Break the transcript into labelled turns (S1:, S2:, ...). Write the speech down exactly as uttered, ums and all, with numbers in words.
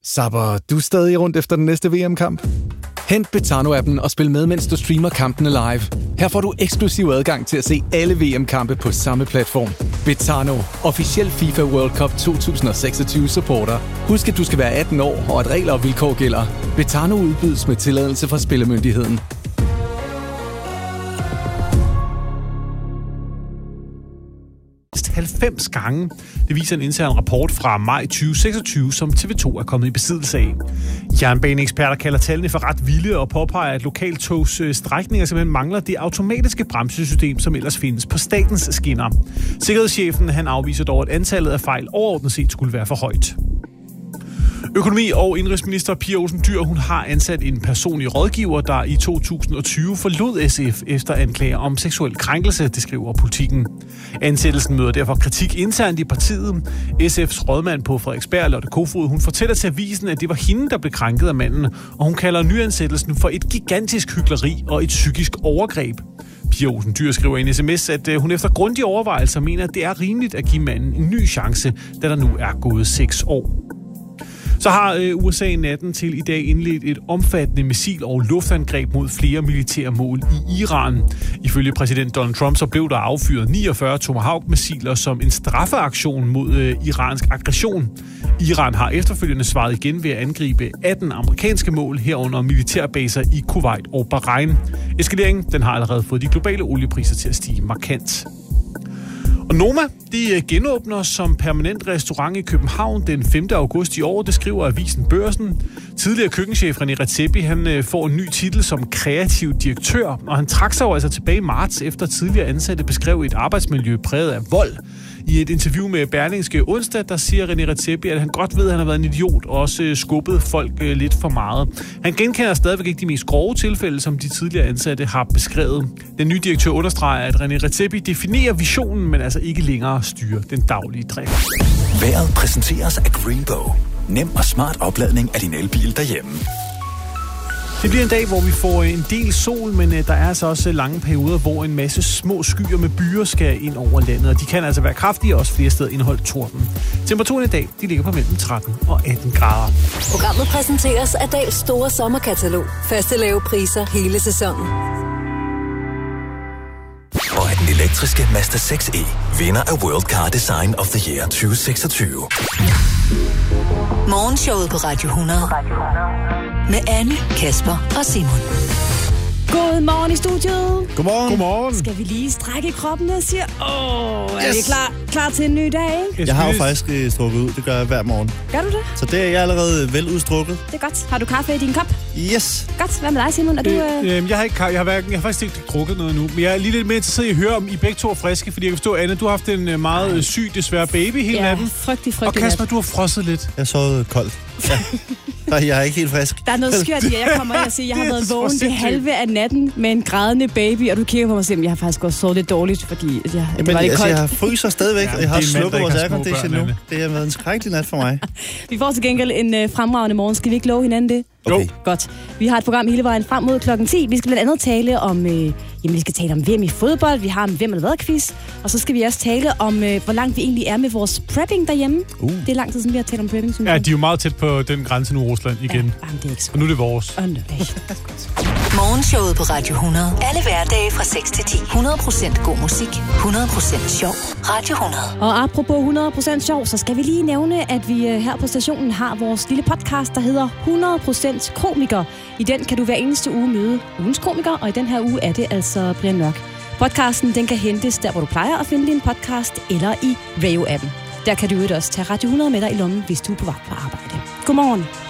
S1: Zapper du stadig rundt efter den næste V M-kamp? Hent Betano-appen og spil med, mens du streamer kampene live. Her får du eksklusiv adgang til at se alle V M-kampe på samme platform. Betano, officiel FIFA World Cup to tusind og seksogtyve supporter. Husk, at du skal være atten år, og at regler og vilkår gælder. Betano udbydes med tilladelse fra Spillemyndigheden.
S2: halvfems gange. Det viser en intern rapport fra maj tyve seksogtyve, som T V to er kommet i besiddelse af. Jernbaneeksperter kalder tallene for ret vilde og påpeger, at lokaltogs strækninger simpelthen mangler det automatiske bremsesystem, som ellers findes på statens skinner. Sikkerhedschefen han afviser dog, at antallet af fejl overordnet set skulle være for højt. Økonomi- og indrigsminister Pia Olsen Dyhr, hun har ansat en personlig rådgiver, der i to tusind og tyve forlod S F efter anklager om seksuel krænkelse, det skriver Politikken. Ansættelsen møder derfor kritik internt i partiet. S F's rådmand på Frederiksberg, Lotte Kofod, hun fortæller til avisen, at det var hende, der blev krænket af manden, og hun kalder nyansættelsen for et gigantisk hykleri og et psykisk overgreb. Pia Olsen Dyhr skriver i en sms, at hun efter grundige overvejelser mener, at det er rimeligt at give manden en ny chance, da der nu er gået seks år. Så har øh, U S A natten til i dag indledt et omfattende missil- og luftangreb mod flere militære mål i Iran. Ifølge præsident Donald Trump så blev der affyret niogfyrre Tomahawk-missiler som en straffeaktion mod øh, iransk aggression. Iran har efterfølgende svaret igen ved at angribe atten amerikanske mål, herunder militærbaser i Kuwait og Bahrain. Eskaleringen den har allerede fået de globale oliepriser til at stige markant. Og Noma, de genåbner som permanent restaurant i København den femte august i år, det skriver avisen Børsen. Tidligere køkkenchef René Redzepi, han får en ny titel som kreativ direktør, og han trak sig jo altså tilbage i marts, efter tidligere ansatte beskrev et arbejdsmiljø præget af vold. I et interview med Berlingske onsdag, der siger René Redzepi, at han godt ved, at han har været en idiot, og også skubbet folk lidt for meget. Han genkender stadigvæk ikke de mest grove tilfælde, som de tidligere ansatte har beskrevet. Den nye direktør understreger, at René Redzepi definerer visionen, men altså ikke længere styrer den daglige drift.
S3: Vejret præsenteres af Greenbow. Nem og smart opladning af din elbil derhjemme.
S2: Det bliver en dag, hvor vi får en del sol, men der er altså også lange perioder, hvor en masse små skyer med byer skal ind over landet, og de kan altså være kraftige og også flere steder indeholde torden. Temperaturen i dag, de ligger på mellem tretten og atten grader.
S4: Programmet præsenteres af Dahls store sommerkatalog. Faste lave priser hele sæsonen.
S3: Og af den elektriske Mazda seks E, vinder af World Car Design of the Year tyve seksogtyve.
S4: Morgenshowet på Radio hundrede. Med Anne, Kasper og Simon.
S5: God morgen i studiet.
S2: Godmorgen. Godmorgen.
S5: Skal vi lige strække kroppen og sige, åh, er yes. vi klar, klar til en ny dag, ikke?
S6: Jeg har jo faktisk uh, strukket ud. Det gør jeg hver morgen.
S5: Gør du det?
S6: Så det er jeg allerede vel udstrukket.
S5: Det er godt. Har du kaffe i din kop?
S6: Yes.
S5: Godt. Hvad med dig, Simon? Er du,
S2: øh, øh... Jeg har ikke jeg har, hverken, jeg har faktisk ikke drukket noget nu. Men jeg er lige lidt mere interesseret i at høre, om I begge to er friske. Fordi jeg kan forstå, Anne, du har haft en meget Ej. syg, desværre baby hele
S5: ja,
S2: natten.
S5: frygtelig, frygtelig.
S2: Og Kasper, du har frosset lidt.
S6: Jeg så koldt. Ja. Jeg er ikke helt frisk.
S5: Der er noget skørt i, jeg kommer ind og siger, jeg har været vågen det halve af natten med en grædende baby, og du kigger på mig og siger, jeg har faktisk også sovet lidt dårligt, fordi jeg, Jamen,
S6: det var lidt
S5: altså,
S6: koldt. Jeg fryser stadigvæk, ja, og jeg har slukket vores aircondition nu.
S2: Børn,
S6: det har været en skrækkelig nat for mig.
S5: Vi får til gengæld en uh, fremragende morgen. Skal vi ikke love hinanden det?
S6: Okay.
S5: Godt. Vi har et program hele vejen frem mod klokken ti. Vi skal blandt andet tale om, øh, jamen, vi skal tale om V M i fodbold. Vi har en hvem eller hvad quiz. Og så skal vi også tale om, øh, hvor langt vi egentlig er med vores prepping derhjemme. Uh. Det er lang tid siden, vi har talt om prepping.
S2: Ja, de er jo meget tæt på den grænse nu, Rusland, igen. Ja,
S5: jamen, det er ikke så.
S2: Og nu er det vores.
S5: Oh, no.
S4: Morgenshowet på Radio hundrede. Alle hverdage fra seks til ti. hundrede procent god musik. hundrede procent sjov. Radio hundrede.
S5: Og apropos hundrede procent sjov, så skal vi lige nævne, at vi her på stationen har vores lille podcast, der hedder hundrede procent komiker. I den kan du hver eneste uge møde ugens komiker, og i den her uge er det altså Brian Mørk. Podcasten, den kan hentes der, hvor du plejer at finde din podcast, eller i Radio-appen. Der kan du også tage Radio hundrede med dig i lommen, hvis du er på vej på arbejde. Godmorgen.